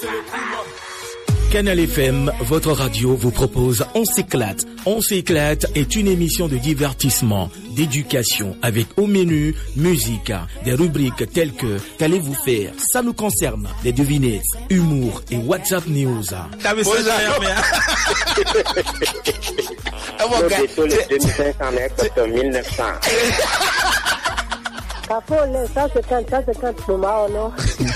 Canal FM, votre radio vous propose On s'éclate. On s'éclate est une émission de divertissement, d'éducation avec au menu musique, des rubriques telles que qu'allez-vous faire, ça nous concerne, des devinettes, humour et WhatsApp News. T'as vu ça, les 2500 mètres de 1900. Ça c'est quand moment, non?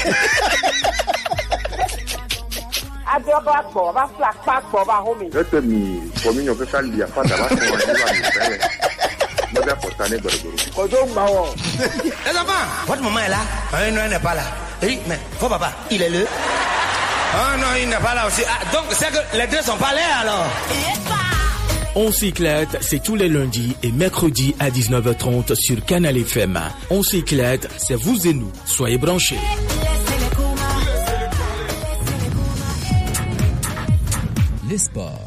Votre maman est là. Non, elle n'est pas là. Oui, mais faut papa, il est là. Ah non, il n'est pas là aussi. Ah, donc c'est que les deux sont pas là alors. On s'éclate, c'est tous les lundis et mercredis à 19h30 sur Canal FM. On s'éclate, c'est vous et nous. Soyez branchés. Les sports.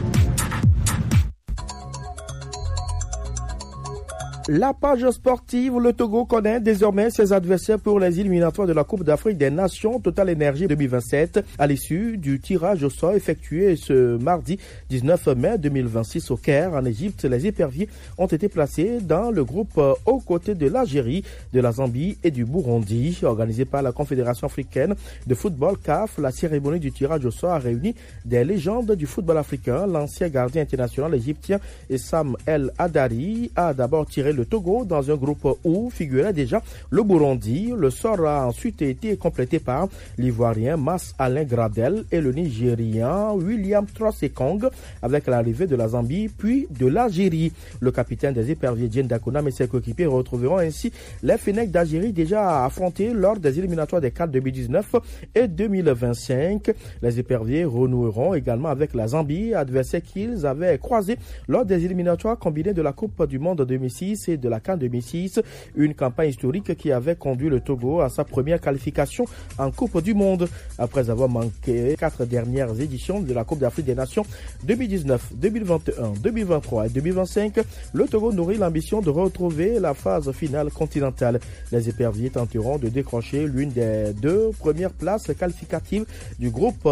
La page sportive, le Togo connaît désormais ses adversaires pour les éliminatoires de la Coupe d'Afrique des Nations Total Énergie 2027 à l'issue du tirage au sort effectué ce mardi 19 mai 2026 au Caire en Égypte. Les éperviers ont été placés dans le groupe aux côtés de l'Algérie, de la Zambie et du Burundi. Organisé par la Confédération africaine de football CAF, la cérémonie du tirage au sort a réuni des légendes du football africain. L'ancien gardien international égyptien Essam El Hadari a d'abord tiré le Togo dans un groupe où figurait déjà le Burundi. Le sort a ensuite été complété par l'Ivoirien Mas Alain Gradel et le Nigérien William Trosekong avec l'arrivée de la Zambie puis de l'Algérie. Le capitaine des éperviers Diène Dakonam et ses coéquipiers retrouveront ainsi les Fennecs d'Algérie déjà affrontés lors des éliminatoires des CAN 2019 et 2025. Les éperviers renoueront également avec la Zambie, adversaire qu'ils avaient croisé lors des éliminatoires combinés de la Coupe du Monde 2006 et de la CAN 2006, une campagne historique qui avait conduit le Togo à sa première qualification en Coupe du Monde. Après avoir manqué 4 dernières éditions de la Coupe d'Afrique des Nations 2019, 2021, 2023 et 2025, le Togo nourrit l'ambition de retrouver la phase finale continentale. Les éperviers tenteront de décrocher l'une des 2 premières places qualificatives du groupe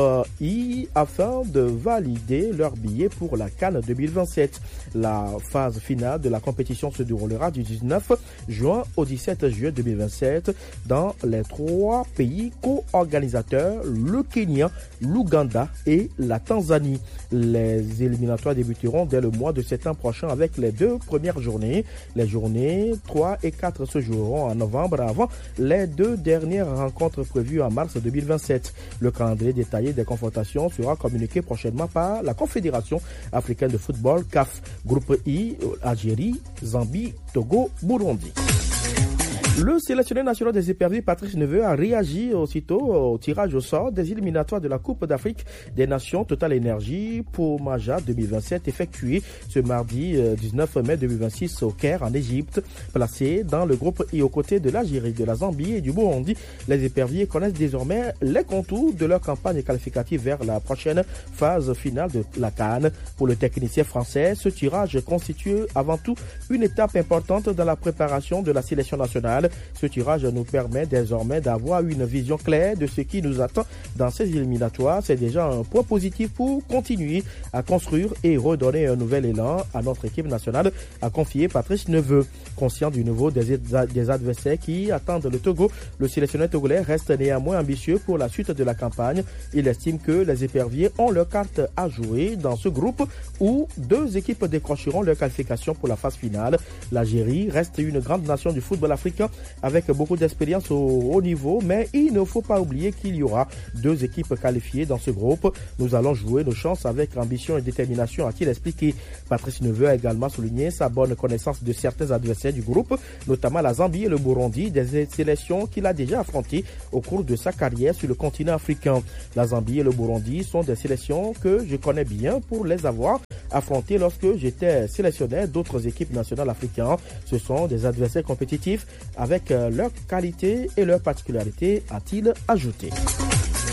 I afin de valider leur billet pour la CAN 2027. La phase finale de la compétition se déroulera du 19 juin au 17 juillet 2027 dans les 3 pays co-organisateurs, le Kenya, l'Ouganda et la Tanzanie. Les éliminatoires débuteront dès le mois de septembre prochain avec les 2 premières journées. Les journées 3 et 4 se joueront en novembre avant les 2 dernières rencontres prévues en mars 2027. Le calendrier détaillé des confrontations sera communiqué prochainement par la Confédération africaine de football CAF. Groupe I, Algérie, Zambie, Togo, Burundi. Le sélectionneur national des éperviers, Patrice Neveu, a réagi aussitôt au tirage au sort des éliminatoires de la Coupe d'Afrique des Nations Total Énergie pour Maja 2027 effectué ce mardi 19 mai 2026 au Caire en Égypte. Placés dans le groupe I aux côtés de l'Algérie, de la Zambie et du Burundi, les éperviers connaissent désormais les contours de leur campagne qualificative vers la prochaine phase finale de la CAN. Pour le technicien français, ce tirage constitue avant tout une étape importante dans la préparation de la sélection nationale. Ce tirage nous permet désormais d'avoir une vision claire de ce qui nous attend dans ces éliminatoires. C'est déjà un point positif pour continuer à construire et redonner un nouvel élan à notre équipe nationale, a confié Patrice Neveu. Conscient du niveau des adversaires qui attendent le Togo, le sélectionneur togolais reste néanmoins ambitieux pour la suite de la campagne. Il estime que les éperviers ont leur carte à jouer dans ce groupe où 2 équipes décrocheront leur qualification pour la phase finale. L'Algérie reste une grande nation du football africain avec beaucoup d'expérience au haut niveau, mais il ne faut pas oublier qu'il y aura 2 équipes qualifiées dans ce groupe. Nous allons jouer nos chances avec ambition et détermination, a-t-il expliqué. Patrice Neveu a également souligné sa bonne connaissance de certains adversaires du groupe, notamment la Zambie et le Burundi, des sélections qu'il a déjà affrontées au cours de sa carrière sur le continent africain. La Zambie et le Burundi sont des sélections que je connais bien pour les avoir affrontées lorsque j'étais sélectionneur d'autres équipes nationales africaines. Ce sont des adversaires compétitifs avec leurs qualités et leurs particularités, a-t-il ajouté.